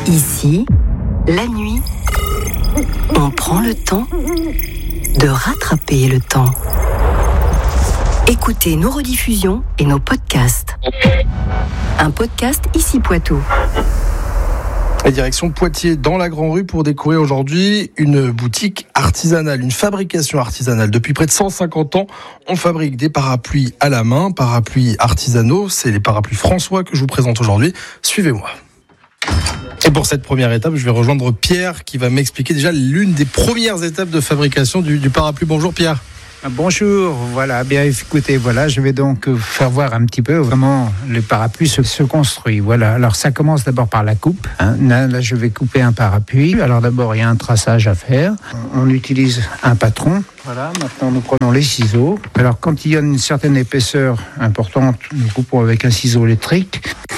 Ici, la nuit, on prend le temps de rattraper le temps. Écoutez nos rediffusions et nos podcasts. Un podcast Ici Poitou. La direction Poitiers dans la Grand Rue pour découvrir aujourd'hui une boutique artisanale, une fabrication artisanale. Depuis près de 150 ans, on fabrique des parapluies à la main, parapluies artisanaux. C'est les parapluies François que je vous présente aujourd'hui. Suivez-moi. Et pour cette première étape, je vais rejoindre Pierre qui va m'expliquer déjà l'une des premières étapes de fabrication du parapluie. Bonjour Pierre. Bonjour, voilà, bien écoutez, voilà, je vais donc faire voir un petit peu vraiment le parapluie se construit. Voilà, alors ça commence d'abord par la coupe. Là, je vais couper un parapluie. Alors d'abord, il y a un traçage à faire. On utilise un patron. Voilà, maintenant nous prenons les ciseaux. Alors quand il y a une certaine épaisseur importante, nous coupons avec un ciseau électrique.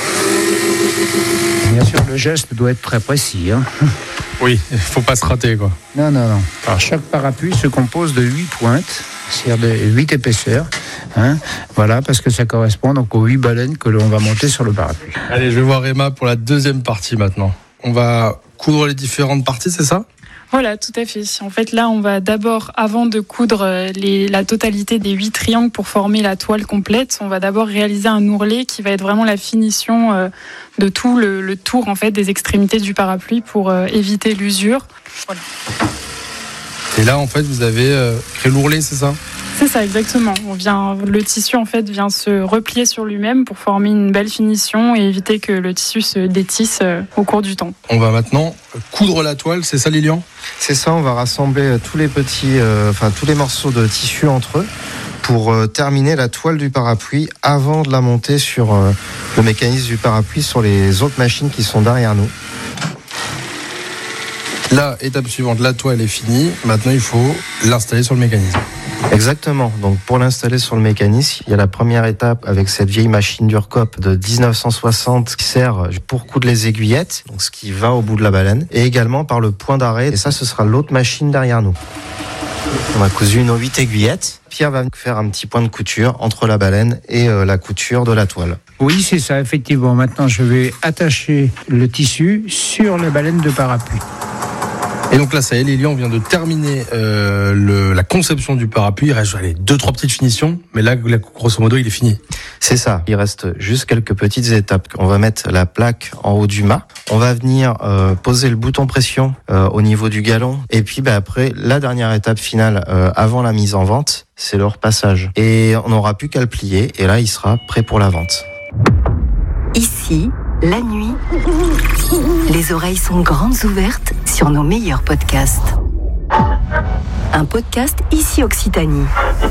Bien sûr, le geste doit être très précis. Oui, il ne faut pas se rater, quoi. Non. Alors, chaque parapluie se compose de 8 pointes, c'est-à-dire de 8 épaisseurs. Voilà, parce que ça correspond donc aux 8 baleines que l'on va monter sur le parapluie. Allez, je vais voir Emma pour la deuxième partie maintenant. On va coudre les différentes parties, c'est ça ? Voilà, tout à fait. En fait, là, on va d'abord, avant de coudre la totalité des 8 triangles pour former la toile complète, on va d'abord réaliser un ourlet qui va être vraiment la finition de tout le tour en fait, des extrémités du parapluie pour éviter l'usure. Voilà. Et là, en fait, vous avez créé l'ourlet, c'est ça ? C'est ça, exactement. Le tissu en fait vient se replier sur lui-même pour former une belle finition et éviter que le tissu se détisse au cours du temps. On va maintenant coudre la toile, c'est ça Lilian ? C'est ça, on va rassembler tous les morceaux de tissu entre eux pour terminer la toile du parapluie avant de la monter sur le mécanisme du parapluie sur les autres machines qui sont derrière nous. La étape suivante, la toile est finie. Maintenant, il faut l'installer sur le mécanisme. Exactement. Donc, pour l'installer sur le mécanisme, il y a la première étape avec cette vieille machine d'Urcop de 1960 qui sert pour coudre les aiguillettes, donc ce qui va au bout de la baleine, et également par le point d'arrêt. Et ça, ce sera l'autre machine derrière nous. On a cousu nos 8 aiguillettes. Pierre va faire un petit point de couture entre la baleine et la couture de la toile. Oui, c'est ça, effectivement. Maintenant, je vais attacher le tissu sur la baleine de parapluie. Et donc là, ça y est, Lilian, on vient de terminer la conception du parapluie. Il reste 2-3 petites finitions, mais là, grosso modo, il est fini. C'est ça. Il reste juste quelques petites étapes. On va mettre la plaque en haut du mât. On va venir poser le bouton pression au niveau du galon. Et puis après, la dernière étape finale avant la mise en vente, c'est le repassage. Et on n'aura plus qu'à le plier. Et là, il sera prêt pour la vente. Ici, la nuit, les oreilles sont grandes ouvertes sur nos meilleurs podcasts. Un podcast Ici Occitanie.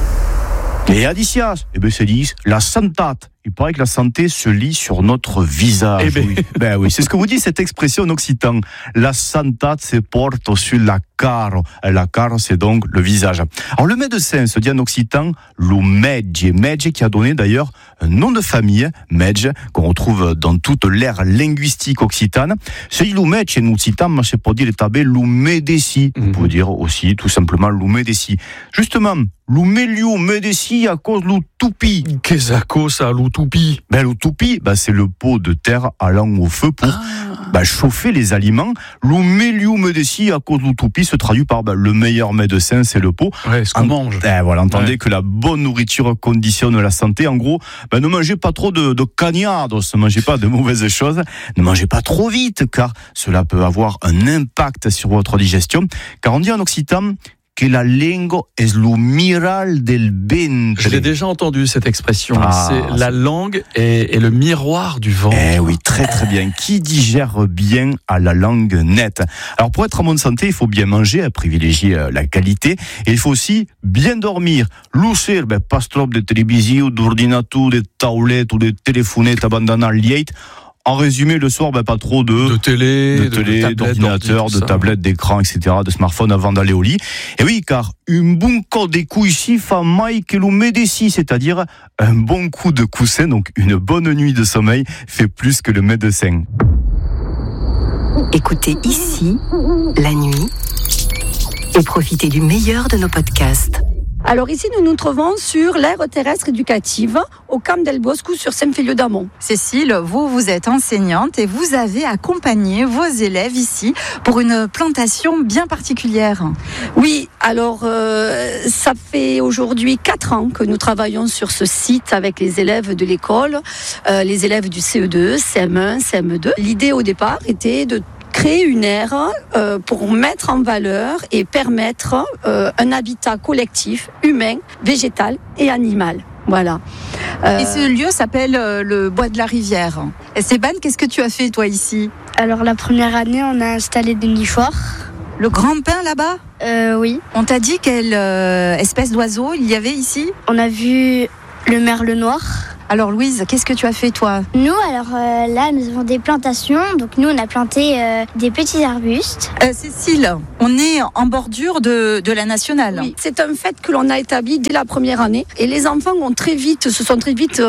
Et Adicia, c'est 10, la santate. Il paraît que la santé se lit sur notre visage. Oui, c'est ce que vous dit cette expression en occitan. La santate se porte sur la cara. La cara, c'est donc le visage. Alors le médecin se dit en occitan lo medge. Medge qui a donné d'ailleurs un nom de famille, medge, qu'on retrouve dans toute l'ère linguistique occitane. C'est lo medge en occitan, mais c'est pour dire l'étabé lo médeci. On peut dire aussi tout simplement lo médeci. Justement, lo melio médeci à cause lo toupi. Qu'est-ce que ça, lo toupi ? Le toupi, c'est le pot de terre allant au feu pour chauffer les aliments. Lo melio médeci à cause lo toupi se traduit par le meilleur médecin, c'est le pot. Ouais, ce qu'on mange. Entendez que la bonne nourriture conditionne la santé. En gros, ne mangez pas trop de cagnados, ne mangez pas de mauvaises choses, ne mangez pas trop vite, car cela peut avoir un impact sur votre digestion. Car on dit en occitan que la lingua es lo miral del ventre. Je l'ai déjà entendu cette expression. C'est la langue est le miroir du ventre. Oui, très très bien. Qui digère bien a la langue nette. Alors pour être en bonne santé, il faut bien manger, privilégier la qualité, et il faut aussi bien dormir. Lucir, pas trop de télévision, d'ordinateur, de tablette ou de téléphonettes abandonnant liet. En résumé, le soir, pas trop de télé, d'ordinateur, de tablettes, d'écran, etc., de smartphone avant d'aller au lit. Et oui, car un bon coup de couissi fa mai que lo médeci, c'est-à-dire un bon coup de coussin, donc une bonne nuit de sommeil, fait plus que le médecin. Écoutez Ici, la nuit, et profitez du meilleur de nos podcasts. Alors ici, nous nous trouvons sur l'aire terrestre éducative au Camp del Bosco sur Saint-Filiu-d'Amont. Cécile, vous êtes enseignante et vous avez accompagné vos élèves ici pour une plantation bien particulière. Oui, alors ça fait aujourd'hui 4 ans que nous travaillons sur ce site avec les élèves de l'école, les élèves du CE2, CM1, CM2. L'idée au départ était de créer une aire pour mettre en valeur et permettre un habitat collectif, humain, végétal et animal. Voilà. Et ce lieu s'appelle le Bois de la Rivière. Esteban, qu'est-ce que tu as fait toi ici ? Alors la première année, on a installé des nichoirs. Le grand pin là-bas ? Oui. On t'a dit quelle espèce d'oiseau il y avait ici ? On a vu le merle noir. Alors Louise, qu'est-ce que tu as fait toi ? Nous, alors là, nous avons des plantations. Donc nous, on a planté des petits arbustes. Cécile, on est en bordure de la nationale. Oui, c'est un fait que l'on a établi dès la première année. Et les enfants se sont très vite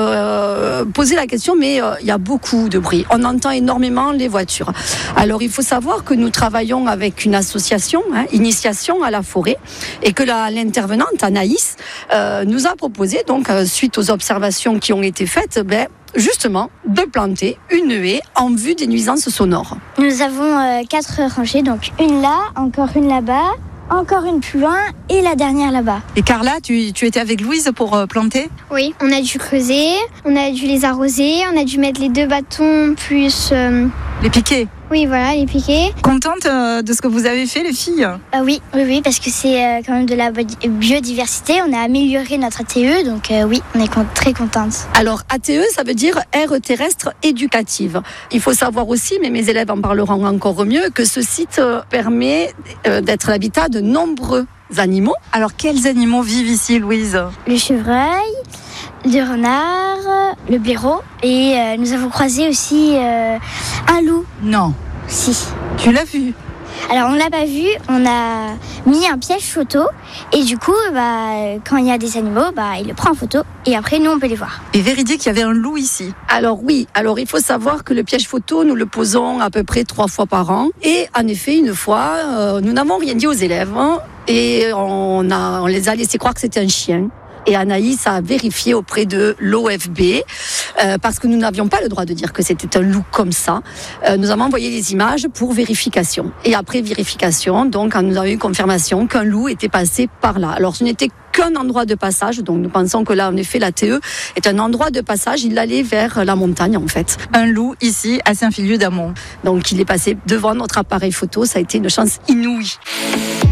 posé la question, mais il y a beaucoup de bruit. On entend énormément les voitures. Alors il faut savoir que nous travaillons avec une association, Initiation à la forêt, et que l'intervenante, Anaïs, nous a proposé, donc suite aux observations qui ont été faites, justement, de planter une haie en vue des nuisances sonores. Nous avons 4 rangées, donc une là, encore une là-bas, encore une plus loin et la dernière là-bas. Et Carla, tu étais avec Louise pour planter ? Oui, on a dû creuser, on a dû les arroser, on a dû mettre les 2 bâtons plus... Les piquets ? Oui, voilà, les piquets. Contente de ce que vous avez fait, les filles ? Oui, parce que c'est quand même de la biodiversité. On a amélioré notre ATE, donc oui, on est très contente. Alors, ATE, ça veut dire aire terrestre éducative. Il faut savoir aussi, mais mes élèves en parleront encore mieux, que ce site permet d'être l'habitat de nombreux animaux. Alors, quels animaux vivent ici, Louise ? Le chevreuil, le renard, le blaireau. Et nous avons croisé aussi un loup. Non. Si. Tu l'as vu ? Alors on l'a pas vu, on a mis un piège photo et du coup quand il y a des animaux, il le prend en photo et après nous on peut les voir. Et véridique qu'il y avait un loup ici ? Alors oui, il faut savoir que le piège photo nous le posons à peu près 3 fois par an et en effet une fois nous n'avons rien dit aux élèves et on les a laissé croire que c'était un chien. Et Anaïs a vérifié auprès de l'OFB parce que nous n'avions pas le droit de dire que c'était un loup comme ça. Nous avons envoyé les images pour vérification. Et après vérification, donc, nous avons eu confirmation qu'un loup était passé par là. Alors, ce n'était qu'un endroit de passage. Donc, nous pensons que là, en effet, la TE est un endroit de passage. Il allait vers la montagne, en fait. Un loup ici, à Saint-Filiu-d'Amont. Donc, il est passé devant notre appareil photo. Ça a été une chance inouïe.